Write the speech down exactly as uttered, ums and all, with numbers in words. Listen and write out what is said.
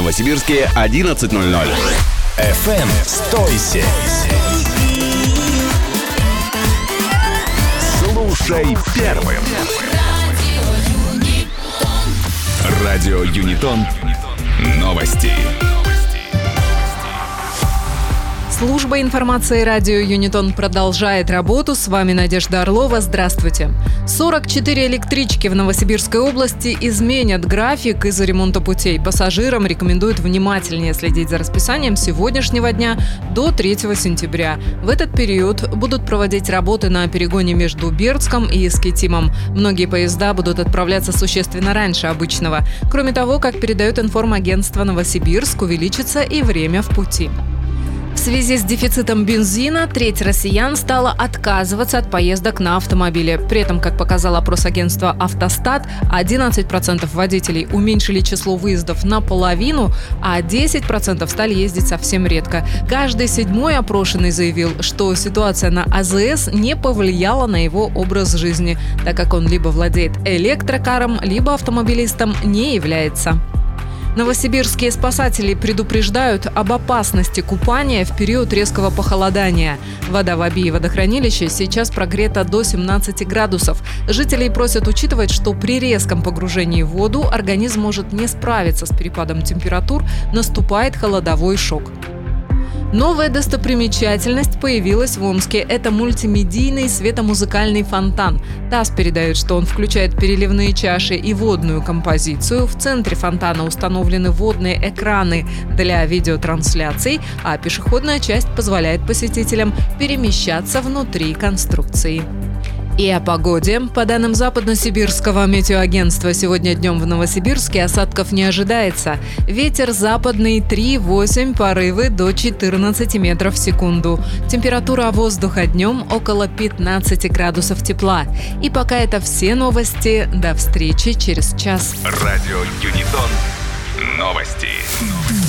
Новосибирске одиннадцать ноль ноль. эф эм сто семь. Слушай первым. Радио Юнитон. Новости. Служба информации радио Юнитон продолжает работу. С вами Надежда Орлова. Здравствуйте. сорок четыре электрички в Новосибирской области изменят график из-за ремонта путей. Пассажирам рекомендуют внимательнее следить за расписанием сегодняшнего дня до третьего сентября. В этот период будут проводить работы на перегоне между Бердском и Искитимом. Многие поезда будут отправляться существенно раньше обычного. Кроме того, как передает информагентство «Новосибирск», увеличится и время в пути. В связи с дефицитом бензина треть россиян стала отказываться от поездок на автомобиле. При этом, как показал опрос агентства «Автостат», одиннадцать процентов водителей уменьшили число выездов наполовину, а десять процентов стали ездить совсем редко. Каждый седьмой опрошенный заявил, что ситуация на а зэ эс не повлияла на его образ жизни, так как он либо владеет электрокаром, либо автомобилистом не является. Новосибирские спасатели предупреждают об опасности купания в период резкого похолодания. Вода в Оби водохранилище сейчас прогрета до семнадцати градусов. Жителей просят учитывать, что при резком погружении в воду организм может не справиться с перепадом температур, наступает холодовой шок. Новая достопримечательность появилась в Омске. Это мультимедийный светомузыкальный фонтан. ТАСС передает, что он включает переливные чаши и водную композицию. В центре фонтана установлены водные экраны для видеотрансляций, а пешеходная часть позволяет посетителям перемещаться внутри конструкции. И о погоде. По данным Западно-Сибирского метеоагентства, сегодня днем в Новосибирске осадков не ожидается. Ветер западный три-восемь, порывы до четырнадцати метров в секунду. Температура воздуха днем около пятнадцати градусов тепла. И пока это все новости. До встречи через час. Радио Юнитон. Новости.